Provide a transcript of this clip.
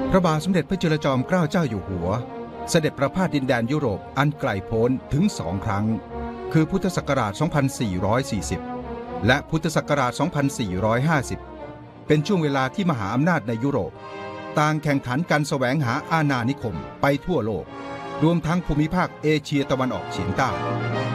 พระบาทสมเด็จพระจุลจอมเกล้าเจ้าอยู่หัวเสด็จประพาสดินแดนยุโรปอันไกลโพ้นถึง2 ครั้งคือพุทธศักราช 2440 และพุทธศักราช 2450 เป็นช่วงเวลาที่มหาอำนาจในยุโรปต่างแข่งขันกันแสวงหาอาณานิคมไปทั่วโลกรวมทั้งภูมิภาคเอเชียตะวันออกเฉียงใต้